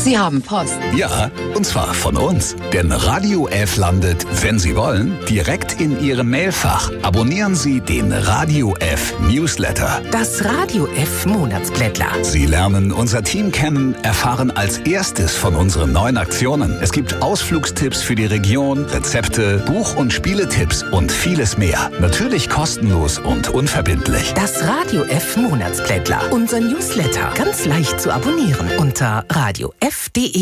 Sie haben Post. Ja, und zwar von uns. Denn Radio F landet, wenn Sie wollen, direkt in Ihrem Mailfach. Abonnieren Sie den Radio F Newsletter. Das Radio F Monatsblättler. Sie lernen unser Team kennen, erfahren als erstes von unseren neuen Aktionen. Es gibt Ausflugstipps für die Region, Rezepte, Buch- und Spieletipps und vieles mehr. Natürlich kostenlos und unverbindlich. Das Radio F Monatsblättler. Unser Newsletter. Ganz leicht zu abonnieren unter radiof.de.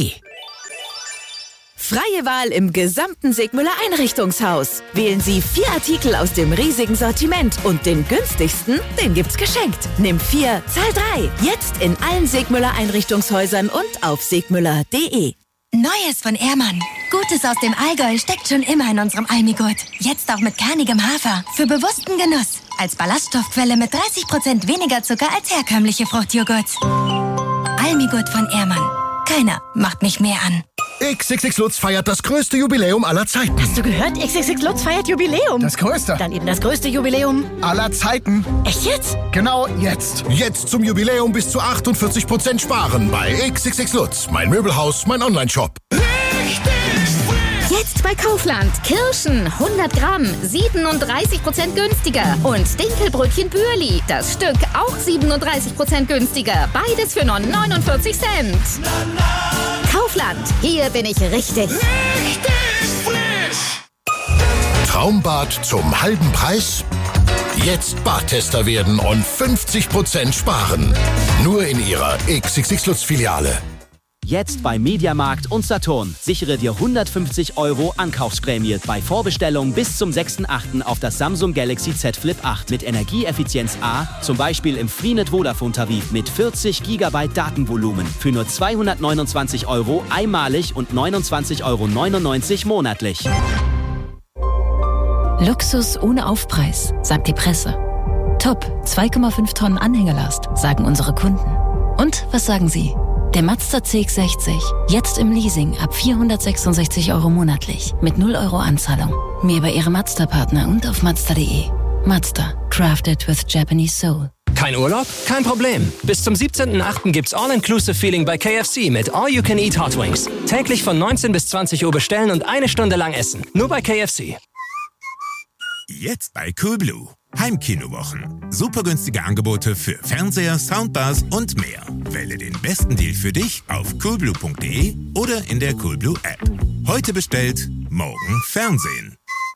Freie Wahl im gesamten Sigmüller Einrichtungshaus. Wählen Sie 4 Artikel aus dem riesigen Sortiment und den günstigsten, den gibt's geschenkt. Nimm 4, zahl 3. Jetzt in allen Sigmüller Einrichtungshäusern und auf sigmüller.de. Neues von Ehrmann. Gutes aus dem Allgäu steckt schon immer in unserem Almigurt. Jetzt auch mit kernigem Hafer. Für bewussten Genuss. Als Ballaststoffquelle mit 30% weniger Zucker als herkömmliche Fruchtjoghurts. Almigurt von Ehrmann. Keiner macht mich mehr an. XXX Lutz feiert das größte Jubiläum aller Zeiten. Hast du gehört? XXX Lutz feiert Jubiläum. Das größte. Dann eben das größte Jubiläum aller Zeiten. Echt jetzt? Genau jetzt. Jetzt zum Jubiläum bis zu 48% sparen bei XXX Lutz. Mein Möbelhaus, mein Onlineshop. Jetzt bei Kaufland. Kirschen 100 Gramm 37% günstiger. Und Dinkelbrötchen Bürli. Das Stück auch 37% günstiger. Beides für nur 49 Cent. Kaufland. Hier bin ich richtig. Traumbad zum halben Preis? Jetzt Badtester werden und 50% sparen. Nur in Ihrer XXX Lutz Filiale. Jetzt bei Mediamarkt und Saturn. Sichere dir 150 € Ankaufsprämie bei Vorbestellung bis zum 6.8. auf das Samsung Galaxy Z Flip 8 mit Energieeffizienz A, zum Beispiel im Freenet Vodafone Tarif mit 40 GB Datenvolumen für nur 229 € einmalig und 29,99 € monatlich. Luxus ohne Aufpreis, sagt die Presse. Top, 2,5 Tonnen Anhängerlast, sagen unsere Kunden. Und was sagen Sie? Der Mazda CX-60, jetzt im Leasing ab 466 € monatlich, mit 0 € Anzahlung. Mehr bei Ihrem Mazda-Partner und auf Mazda.de. Mazda, crafted with Japanese soul. Kein Urlaub? Kein Problem. Bis zum 17.8. gibt's All-Inclusive-Feeling bei KFC mit All-You-Can-Eat Hot Wings. Täglich von 19 bis 20 Uhr bestellen und 1 Stunde lang essen. Nur bei KFC. Jetzt bei Coolblue. Heimkinowochen. Super günstige Angebote für Fernseher, Soundbars und mehr. Wähle den besten Deal für dich auf coolblue.de oder in der Coolblue App. Heute bestellt, morgen Fernsehen.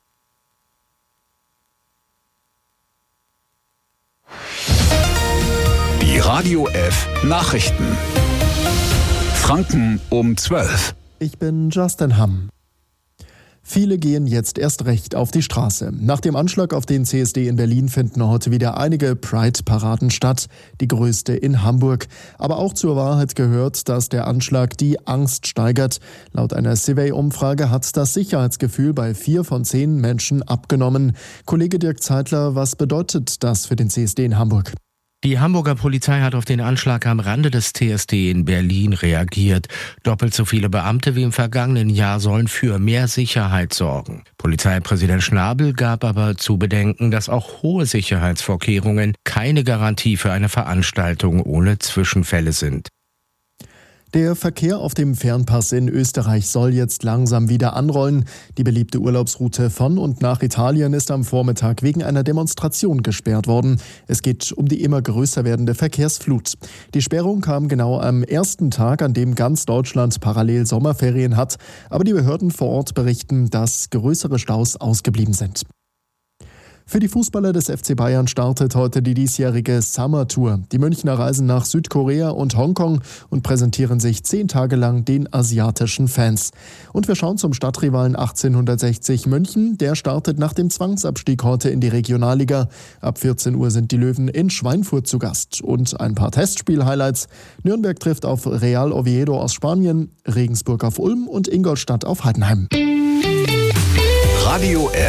Die Radio F Nachrichten. Franken um 12. Ich bin Justin Hamm. Viele gehen jetzt erst recht auf die Straße. Nach dem Anschlag auf den CSD in Berlin finden heute wieder einige Pride-Paraden statt, die größte in Hamburg. Aber auch zur Wahrheit gehört, dass der Anschlag die Angst steigert. Laut einer Survey-Umfrage hat das Sicherheitsgefühl bei 4 von 10 Menschen abgenommen. Kollege Dirk Zeitler, was bedeutet das für den CSD in Hamburg? Die Hamburger Polizei hat auf den Anschlag am Rande des TSD in Berlin reagiert. Doppelt so viele Beamte wie im vergangenen Jahr sollen für mehr Sicherheit sorgen. Polizeipräsident Schnabel gab aber zu bedenken, dass auch hohe Sicherheitsvorkehrungen keine Garantie für eine Veranstaltung ohne Zwischenfälle sind. Der Verkehr auf dem Fernpass in Österreich soll jetzt langsam wieder anrollen. Die beliebte Urlaubsroute von und nach Italien ist am Vormittag wegen einer Demonstration gesperrt worden. Es geht um die immer größer werdende Verkehrsflut. Die Sperrung kam genau am ersten Tag, an dem ganz Deutschland parallel Sommerferien hat. Aber die Behörden vor Ort berichten, dass größere Staus ausgeblieben sind. Für die Fußballer des FC Bayern startet heute die diesjährige Summer Tour. Die Münchner reisen nach Südkorea und Hongkong und präsentieren sich 10 Tage lang den asiatischen Fans. Und wir schauen zum Stadtrivalen 1860 München. Der startet nach dem Zwangsabstieg heute in die Regionalliga. Ab 14 Uhr sind die Löwen in Schweinfurt zu Gast. Und ein paar Testspiel-Highlights. Nürnberg trifft auf Real Oviedo aus Spanien, Regensburg auf Ulm und Ingolstadt auf Heidenheim. Radio F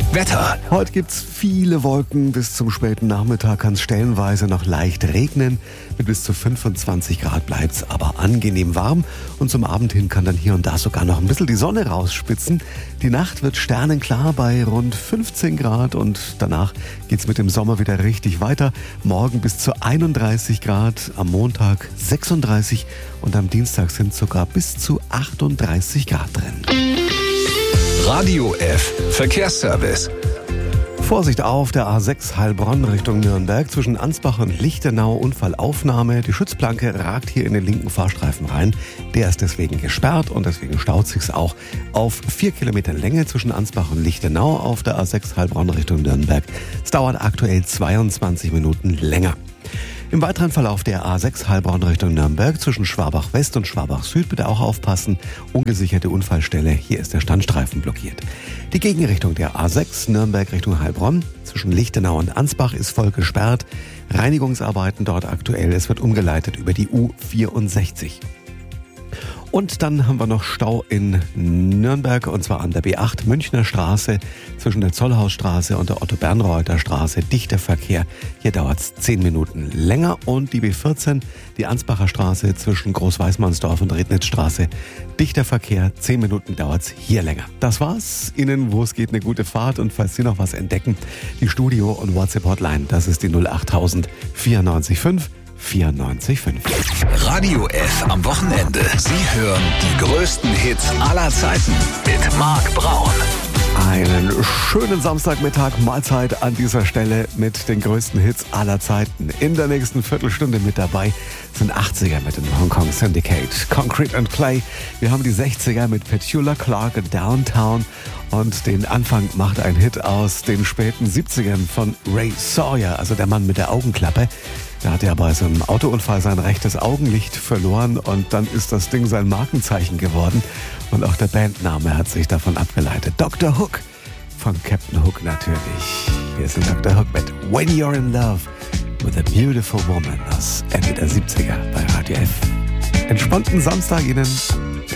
Wetter. Heute gibt's viele Wolken. Bis zum späten Nachmittag kann es stellenweise noch leicht regnen. Mit bis zu 25 Grad bleibt's aber angenehm warm. Und zum Abend hin kann dann hier und da sogar noch ein bisschen die Sonne rausspitzen. Die Nacht wird sternenklar bei rund 15 Grad und danach geht's mit dem Sommer wieder richtig weiter. Morgen bis zu 31 Grad, am Montag 36 und am Dienstag sind sogar bis zu 38 Grad drin. Radio F Verkehrsservice. Vorsicht auf der A6 Heilbronn Richtung Nürnberg zwischen Ansbach und Lichtenau, Unfallaufnahme. Die Schutzplanke ragt hier in den linken Fahrstreifen rein. Der ist deswegen gesperrt und deswegen staut sich's auch auf 4 Kilometern Länge zwischen Ansbach und Lichtenau auf der A6 Heilbronn Richtung Nürnberg. Es dauert aktuell 22 Minuten länger. Im weiteren Verlauf der A6 Heilbronn Richtung Nürnberg zwischen Schwabach West und Schwabach Süd bitte auch aufpassen. Ungesicherte Unfallstelle, hier ist der Standstreifen blockiert. Die Gegenrichtung der A6 Nürnberg Richtung Heilbronn zwischen Lichtenau und Ansbach ist voll gesperrt. Reinigungsarbeiten dort aktuell, es wird umgeleitet über die U64. Und dann haben wir noch Stau in Nürnberg und zwar an der B8 Münchner Straße zwischen der Zollhausstraße und der Otto-Bernreuther Straße. Dichter Verkehr, hier dauert es 10 Minuten länger. Und die B14, die Ansbacher Straße zwischen Großweißmannsdorf und Rednitzstraße. Dichter Verkehr, 10 Minuten dauert es hier länger. Das war's. Ihnen, wo es geht, eine gute Fahrt. Und falls Sie noch was entdecken, die Studio- und WhatsApp-Hotline, das ist die 08000 94 5 94,5. Radio F am Wochenende. Sie hören die größten Hits aller Zeiten mit Marc Braun. Einen schönen Samstagmittag, Mahlzeit an dieser Stelle mit den größten Hits aller Zeiten. In der nächsten Viertelstunde mit dabei sind 80er mit dem Hong Kong Syndicate, Concrete and Clay. Wir haben die 60er mit Petula Clark und Downtown. Und den Anfang macht ein Hit aus den späten 70ern von Ray Sawyer, also der Mann mit der Augenklappe. Da hat er bei so einem Autounfall sein rechtes Augenlicht verloren und dann ist das Ding sein Markenzeichen geworden. Und auch der Bandname hat sich davon abgeleitet. Dr. Hook von Captain Hook natürlich. Hier ist Dr. Hook mit When You're in Love with a Beautiful Woman aus Ende der 70er bei Radio F. Entspannten Samstag Ihnen.